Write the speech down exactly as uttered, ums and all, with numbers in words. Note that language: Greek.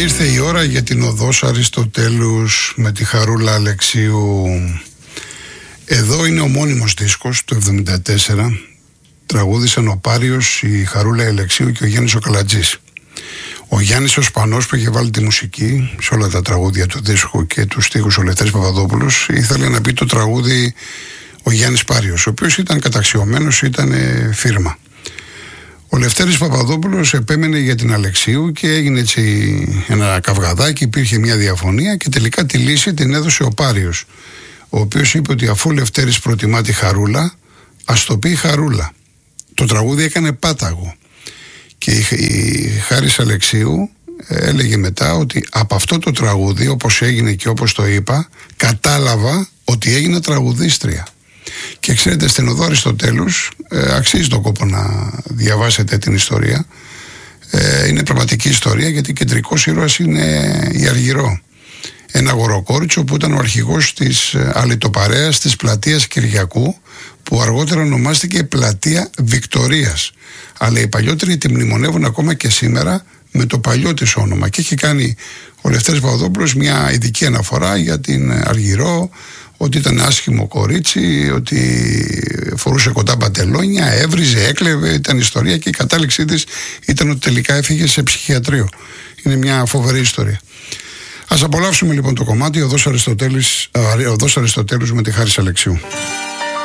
Ήρθε η ώρα για την Οδός Αριστοτέλους με τη Χαρούλα Αλεξίου. Εδώ είναι ο μόνιμος δίσκος του εβδομήντα τέσσερα. Τραγούδισαν ο Πάριος, η Χαρούλα Αλεξίου και ο Γιάννης ο Καλατζής. Ο Γιάννης ο Σπανός που είχε βάλει τη μουσική σε όλα τα τραγούδια του δίσκου και τους στίχους ο Λευτέρης Παπαδόπουλος, ήθελε να πει το τραγούδι ο Γιάννης Πάριος, ο οποίος ήταν καταξιωμένος, ήταν φίρμα. Ο Λευτέρης Παπαδόπουλος επέμενε για την Αλεξίου και έγινε έτσι ένα καυγαδάκι, υπήρχε μια διαφωνία και τελικά τη λύση την έδωσε ο Πάριος, ο οποίος είπε ότι αφού ο Λευτέρης προτιμά τη Χαρούλα, ας το πει Χαρούλα. Το τραγούδι έκανε πάταγο και η Χάρης Αλεξίου έλεγε μετά ότι από αυτό το τραγούδι, όπως έγινε και όπως το είπα, κατάλαβα ότι έγινα τραγουδίστρια. Και ξέρετε, στην Οδό Αριστοτέλους ε, αξίζει τον κόπο να διαβάσετε την ιστορία. Ε, είναι πραγματική ιστορία, γιατί κεντρικός ήρωας είναι η Αργυρό, ένα αγοροκόριτσο που ήταν ο αρχηγός της αλυτοπαρέας της πλατείας Κυριακού, που αργότερα ονομάστηκε πλατεία Βικτορίας, αλλά οι παλιότεροι τη μνημονεύουν ακόμα και σήμερα με το παλιό της όνομα, και έχει κάνει ο Λευτέρης Παπαδόπουλος μια ειδική αναφορά για την Αργυρό, ότι ήταν άσχημο κορίτσι, ότι φορούσε κοντά παντελόνια, έβριζε, έκλεβε, ήταν ιστορία, και η κατάληξή της ήταν ότι τελικά έφυγε σε ψυχιατρίο. Είναι μια φοβερή ιστορία. Ας απολαύσουμε λοιπόν το κομμάτι Οδός Αριστοτέλους, Οδός Αριστοτέλους με τη Χάρη Αλεξίου.